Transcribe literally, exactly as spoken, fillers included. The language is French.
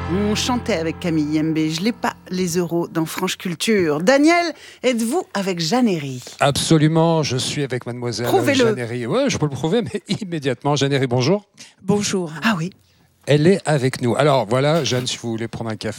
On chantait avec Camille Yembé. Je l'ai pas, les euros dans Franche Culture. Daniel, êtes-vous avec Jeanne Herry? Absolument, je suis avec mademoiselle Prouvez-le. Jeanne Herry. Ouais, je peux le prouver, mais immédiatement. Jeanne Herry, bonjour. Bonjour. Ah oui. Elle est avec nous. Alors voilà, Jeanne, si vous voulez prendre un café,